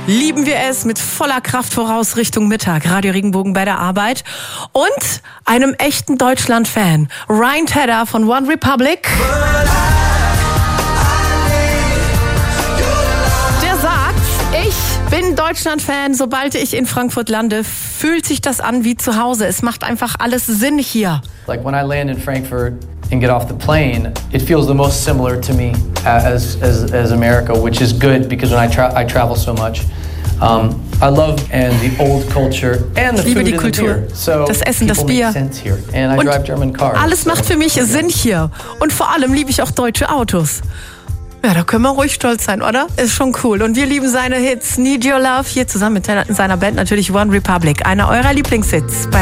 Lieben wir es mit voller Kraft voraus Richtung Mittag. Radio Regenbogen bei der Arbeit und einem echten Deutschland-Fan. Ryan Tedder von One Republic. Der sagt, ich bin Deutschland-Fan. Sobald ich in Frankfurt lande, fühlt sich das an wie zu Hause. Es macht einfach alles Sinn hier. Like when I land in Frankfurt and get off the plane, it feels the most similar to me as America, which is good because when I travel so much. I love and the old culture and the Ich liebe food die and Kultur, the beer. So das Essen, das people Bier. make sense here. And I drive German cars. Alles macht für mich Sinn hier. Und vor allem liebe ich auch deutsche Autos. Ja, da können wir ruhig stolz sein, oder? Ist schon cool. Und wir lieben seine Hits. Need Your Love hier zusammen mit seiner Band natürlich One Republic. Einer eurer Lieblingshits.